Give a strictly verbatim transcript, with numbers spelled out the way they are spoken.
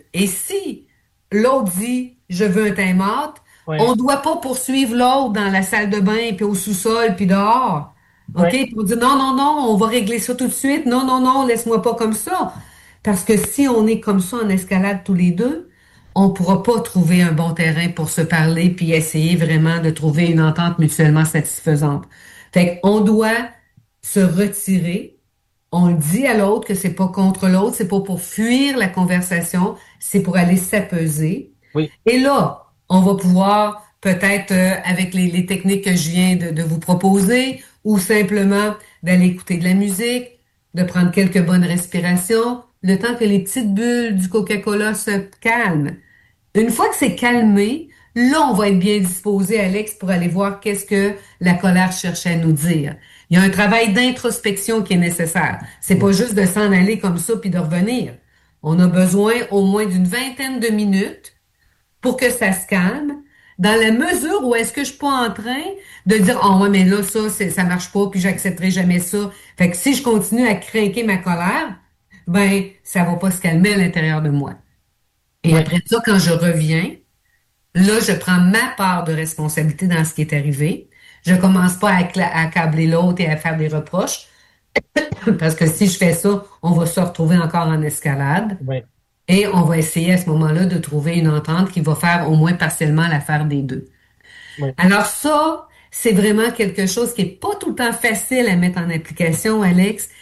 Et si l'autre dit, je veux un time-out, on Ouais, ne doit pas poursuivre l'autre dans la salle de bain, puis au sous-sol, puis dehors. OK? ouais, Puis on dit, non, non, non, on va régler ça tout de suite. Non, non, non, laisse-moi pas comme ça. Parce que si on est comme ça en escalade tous les deux, on ne pourra pas trouver un bon terrain pour se parler puis essayer vraiment de trouver une entente mutuellement satisfaisante. Fait qu'on doit se retirer. On le dit à l'autre que c'est pas contre l'autre, c'est pas pour fuir la conversation, c'est pour aller s'apaiser. oui, Et là, on va pouvoir peut-être euh, avec les, les techniques que je viens de, de vous proposer, ou simplement d'aller écouter de la musique, de prendre quelques bonnes respirations, le temps que les petites bulles du Coca-Cola se calment. Une fois que c'est calmé, là, on va être bien disposé, Alex, pour aller voir qu'est-ce que la colère cherchait à nous dire. Il y a un travail d'introspection qui est nécessaire. C'est oui, pas juste de s'en aller comme ça puis de revenir. On a besoin au moins d'une vingtaine de minutes pour que ça se calme, dans la mesure où est-ce que je suis pas en train de dire, oh ouais, mais là, ça, c'est, ça marche pas, puis j'accepterai jamais ça. Fait que si je continue à craquer ma colère, ben, ça va pas se calmer à l'intérieur de moi. Et oui, après ça, quand je reviens, là, je prends ma part de responsabilité dans ce qui est arrivé. Je commence pas à, cla- à accabler l'autre et à faire des reproches, parce que si je fais ça, on va se retrouver encore en escalade. oui, Et on va essayer à ce moment-là de trouver une entente qui va faire au moins partiellement l'affaire des deux. oui, Alors ça, c'est vraiment quelque chose qui est pas tout le temps facile à mettre en application, Alex,